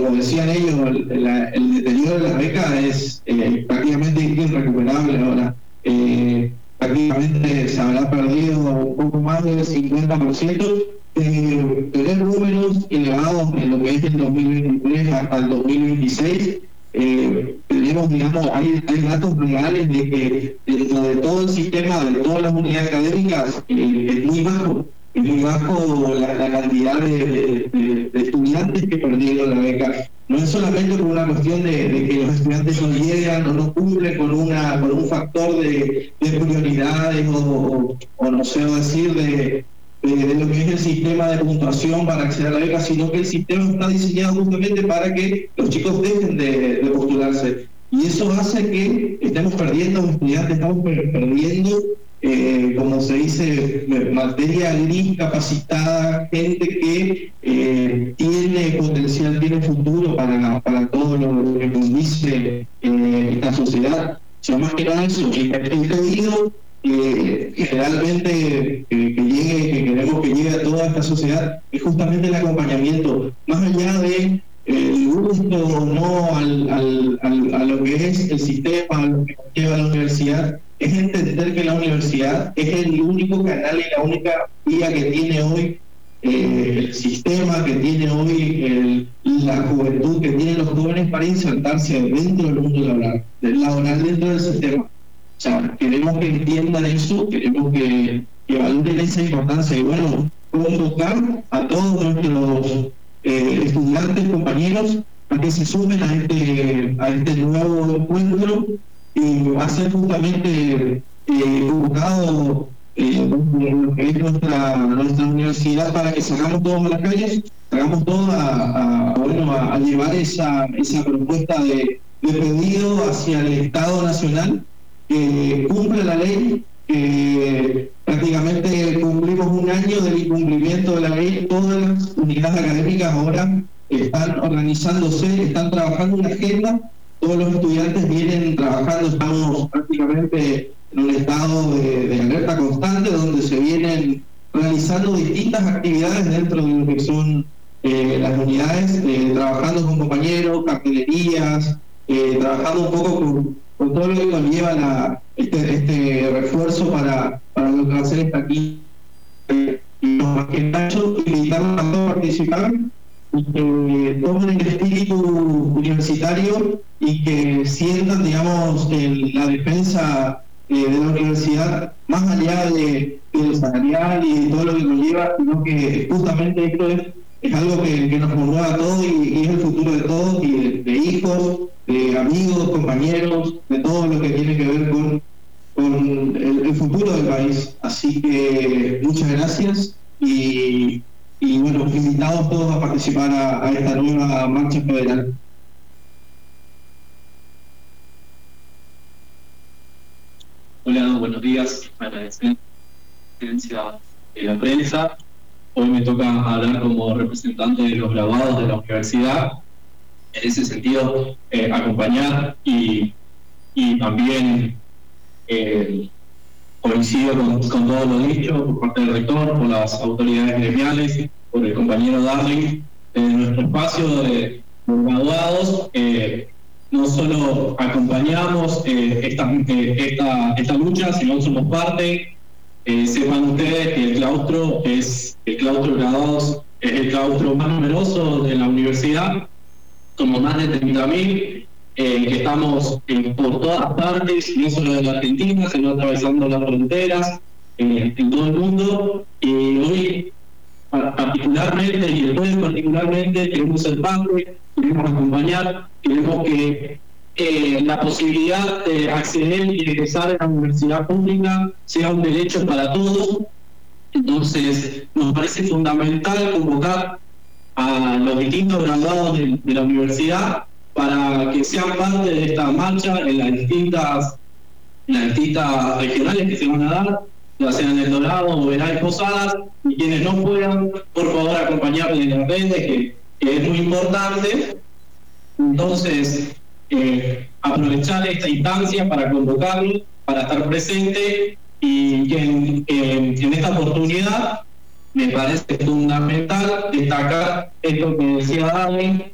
como decían ellos, el deterioro de las becas es prácticamente irrecuperable ahora. Prácticamente se habrá perdido un poco más del 50%. Tener números elevados en lo que es el 2023 hasta el 2026. Tenemos, digamos, hay datos reales de que dentro de todo el sistema, de todas las unidades académicas, es muy bajo la cantidad de estudiantes que perdieron la beca. No es solamente por una cuestión de que los estudiantes no llegan o no cumplen por un factor de prioridades o no sé decir de lo que es el sistema de puntuación para acceder a la beca, sino que el sistema está diseñado justamente para que los chicos dejen de postularse. Y eso hace que estemos perdiendo estudiantes, estamos perdiendo, como se dice, materia gris capacitada, gente que tiene potencial, tiene futuro para todo lo que nos dice esta sociedad. O sea, más que nada eso, el pedido generalmente que queremos que llegue a toda esta sociedad es justamente el acompañamiento, más allá de el gusto o no a lo que es el sistema, a lo que nos lleva a la universidad, es entender que la universidad es el único canal y la única vía que tiene hoy el sistema, que tiene hoy la juventud, que tienen los jóvenes para insertarse dentro del mundo laboral dentro del sistema. O sea, queremos que entiendan eso, queremos que valoren esa importancia y bueno, convocar a todos nuestros estudiantes, compañeros, a que se sumen a este nuevo encuentro y va a ser justamente convocado lo que es nuestra universidad para que salgamos todos a las calles, salgamos todos a llevar esa propuesta de pedido hacia el Estado Nacional, que cumple la ley, que prácticamente cumplimos un año del incumplimiento de la ley. Todas las unidades académicas ahora están organizándose, están trabajando una agenda, todos los estudiantes vienen trabajando, estamos prácticamente en un estado de alerta constante donde se vienen realizando distintas actividades dentro de lo que son las unidades, trabajando con compañeros, cartelerías, trabajando un poco con todo lo que conlleva este refuerzo para lo que va a ser esta aquí. Y más que nada, invitarlos a todos a participar y que tomen el espíritu universitario y que sientan, digamos, la defensa de la universidad más allá de lo salarial y de todo lo que conlleva, sino que justamente esto es algo que nos conmueve a todos y es el futuro de todos y de hijos, de amigos, compañeros, de todo lo que tiene que ver con el futuro del país. Así que muchas gracias y bueno, invitados todos a participar a esta nueva marcha federal. Hola, buenos días. Agradecer la presencia de la prensa. Hoy me toca hablar como representante de los graduados de la universidad. En ese sentido, acompañar y también coincido con todo lo dicho por parte del rector, por las autoridades gremiales, por el compañero Darling. En nuestro espacio de graduados, no solo acompañamos esta lucha, sino somos parte. Sepan ustedes que el claustro de graduados es el claustro más numeroso de la universidad. Somos más de 30.000, que estamos por todas partes, no solo de la Argentina, sino atravesando las fronteras en todo el mundo. Y hoy, particularmente, y el jueves particularmente, queremos ser parte, queremos acompañar, queremos que la posibilidad de acceder y egresar a la universidad pública sea un derecho para todos. Entonces, nos parece fundamental convocar a los distintos graduados de la universidad para que sean parte de esta marcha en las distintas regionales que se van a dar, ya sea en El Dorado, Oberá y Posadas, y quienes no puedan, por favor, acompañarles en las redes, que es muy importante. Entonces, aprovechar esta instancia para convocarlos, para estar presente, y que en esta oportunidad me parece fundamental destacar esto que decía Darwin,